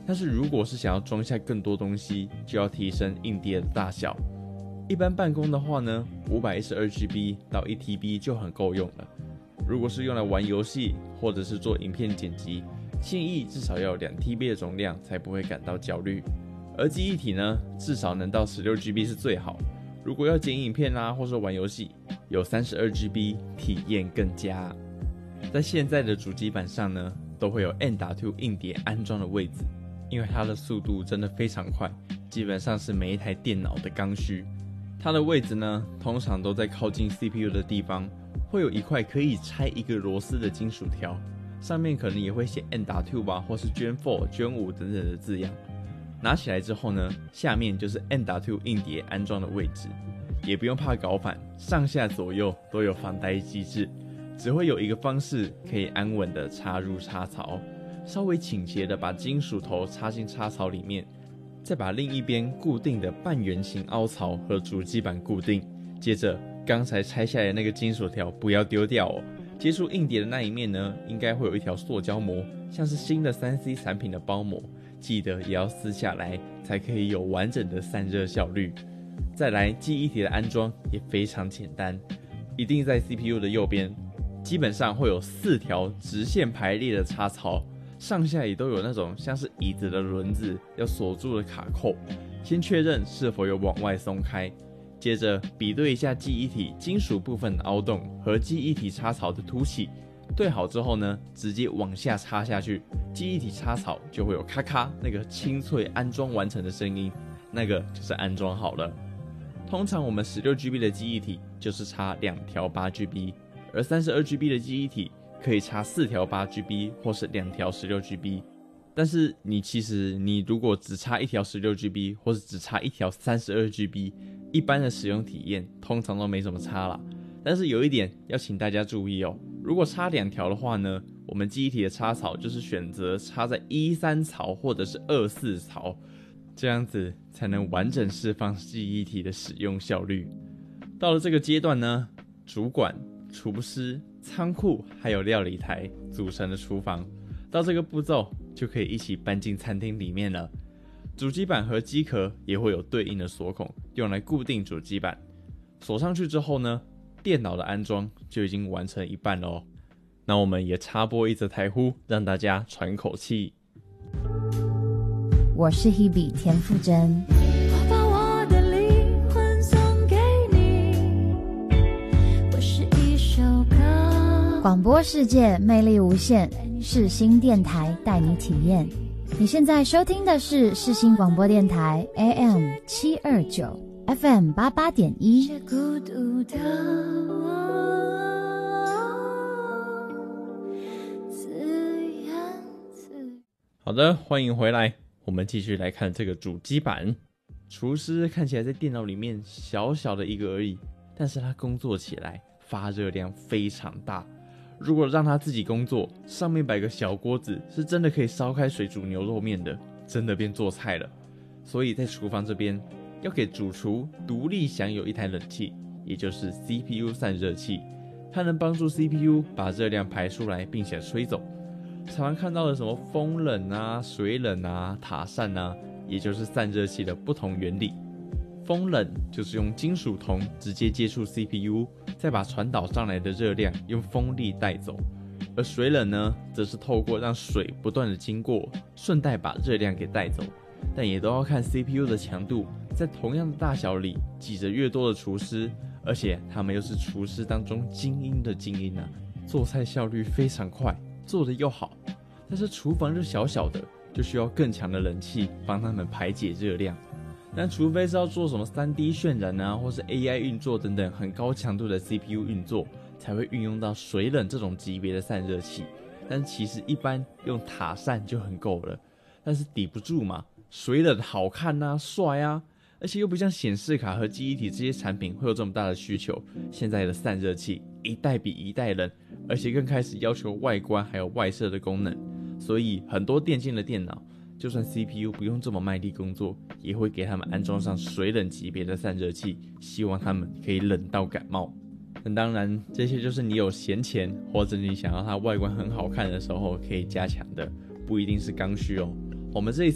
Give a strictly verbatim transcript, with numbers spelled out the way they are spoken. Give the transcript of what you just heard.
但是如果是想要装下更多东西，就要提升硬碟的大小。一般办公的话呢 ，五百一十二 G B 到一 T B 就很够用了。如果是用来玩游戏或者是做影片剪辑，建议至少要有两 T B 的容量，才不会感到焦虑。而记忆体呢，至少能到 十六 G B 是最好。如果要剪影片啊，或是玩游戏，有 三十二 G B 体验更佳。在现在的主机板上呢，都会有 M 点 二 硬碟安装的位置，因为它的速度真的非常快，基本上是每一台电脑的刚需。它的位置呢，通常都在靠近 C P U 的地方，会有一块可以拆一个螺丝的金属条，上面可能也会写 M 点 二 吧，或是 Gen 四、Gen 五等等的字样。拿起来之后呢，下面就是 M 点 二 硬碟安装的位置，也不用怕搞反，上下左右都有防呆机制，只会有一个方式可以安稳的插入插槽，稍微倾斜的把金属头插进插槽里面，再把另一边固定的半圆形凹槽和主机板固定。接着刚才拆下来的那个金属条不要丢掉哦，接触硬碟的那一面呢，应该会有一条塑胶膜，像是新的 三 C 产品的包膜，记得也要撕下来，才可以有完整的散热效率。再来，记忆体的安装也非常简单，一定在 C P U 的右边，基本上会有四条直线排列的插槽，上下也都有那种像是椅子的轮子要锁住的卡扣，先确认是否有往外松开，接着比对一下记忆体金属部分的凹洞和记忆体插槽的凸起，对好之后呢，直接往下插下去，记忆体插槽就会有咔咔那个清脆安装完成的声音，那个就是安装好了。通常我们 十六 G B 的记忆体就是插两条 八 G B， 而 三十二 G B 的记忆体可以插四条 八 G B 或是两条 十六 G B。 但是你其实你如果只插一条 十六 G B 或是只插一条 三十二 G B， 一般的使用体验通常都没什么差啦。但是有一点要请大家注意哦，如果插两条的话呢，我们记忆体的插槽就是选择插在一三槽或者是二四槽，这样子才能完整释放记忆体的使用效率。到了这个阶段呢，主管、厨师、仓库还有料理台组成的厨房，到这个步骤就可以一起搬进餐厅里面了。主机板和机壳也会有对应的锁孔，用来固定主机板。锁上去之后呢，电脑的安装就已经完成一半了哦。那我们也插播一则台呼，让大家喘口气。 我是 Hebe 田馥甄， 我把我的灵魂送给你，我是一首歌。 广播世界魅力无限，世新电台带你体验。你现在收听的是世新广播电台 A M 七二九 F M 八八点一。 孤独的好的，欢迎回来，我们继续来看这个主机板。厨师看起来在电脑里面小小的一个而已，但是他工作起来发热量非常大。如果让他自己工作，上面摆个小锅子，是真的可以烧开水煮牛肉面的，真的变做菜了。所以在厨房这边，要给主厨独立享有一台冷气，也就是 C P U 散热器，它能帮助 C P U 把热量排出来，并且吹走。常常看到的什么风冷啊、水冷啊、塔扇啊，也就是散热器的不同原理。风冷就是用金属铜直接接触 C P U， 再把传导上来的热量用风力带走。而水冷呢，则是透过让水不断的经过，顺带把热量给带走。但也都要看 C P U 的强度，在同样的大小里挤着越多的厨师，而且他们又是厨师当中精英的精英啊，做菜效率非常快，做的又好。但是厨房就小小的，就需要更强的冷气帮他们排解热量。但除非是要做什么 三 D 渲染啊，或是 A I 运作等等很高强度的 C P U 运作，才会运用到水冷这种级别的散热器。但其实一般用塔扇就很够了，但是抵不住嘛，水冷好看啊，帅啊，而且又不像显示卡和记忆体这些产品会有这么大的需求。现在的散热器一代比一代冷，而且更开始要求外观还有外设的功能，所以很多电竞的电脑就算 C P U 不用这么卖力工作，也会给他们安装上水冷级别的散热器，希望他们可以冷到感冒。那当然，这些就是你有闲钱，或者你想要它外观很好看的时候可以加强的，不一定是刚需哦。我们这一次